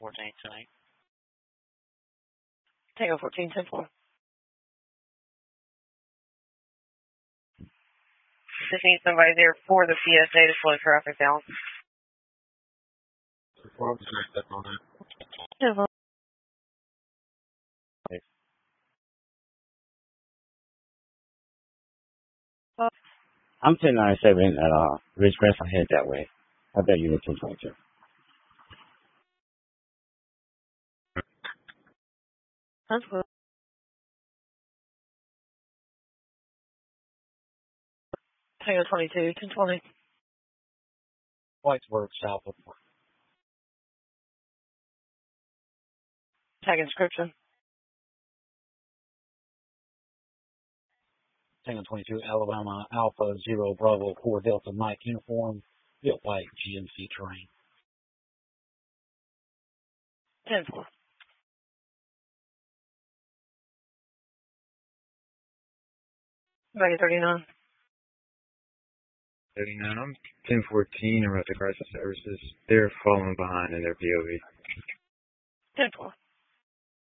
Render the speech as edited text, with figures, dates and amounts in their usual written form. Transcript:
14 tonight. Tango 14, 10-4. Just need somebody there for the PSA to slow traffic down. I'm 1097 at Ridgecrest. I head that way. I bet you were 1022. That's good. Tango 22, 10-20. Whitesburg, south of Tag inscription. Tango 22, Alabama, Alpha, 0, Bravo, 4, Delta, Mike, uniform, built white, GMC terrain. 10-4. Back at 39. 39, I'm 1014, I'm at the crisis services. They're falling behind in their POV. 10-4.